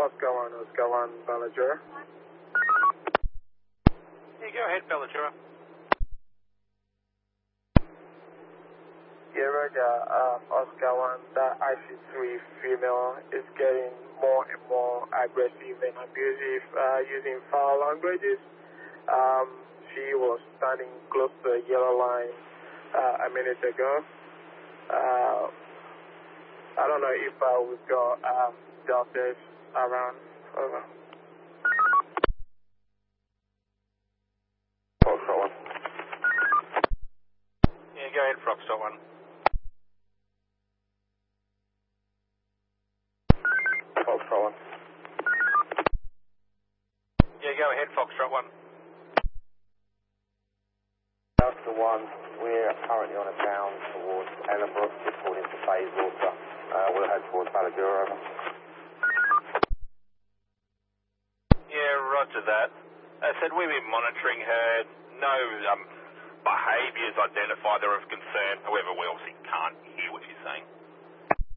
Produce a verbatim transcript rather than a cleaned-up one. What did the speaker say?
Oscar one, Oscar one, Ballajura. Yeah, go ahead, Ballajura. Yeah, Roger, um, Oscar one, that I C three female is getting more and more aggressive and abusive, uh, using foul languages. Um, she was standing close to the yellow line uh, a minute ago. Uh, I don't know if uh, we've got um, deltas around. Over. Foxtrot one. Yeah, go ahead, Foxtrot one. Foxtrot one. Yeah, go ahead, Foxtrot one. Delta one, we're currently on a down towards Ellenbrook, just falling into Bayswater. Uh, we'll head towards Ballajura. Yeah, roger that. As I said, we've been monitoring her. No um, behaviours identified that are of concern. However, we obviously can't hear what she's saying.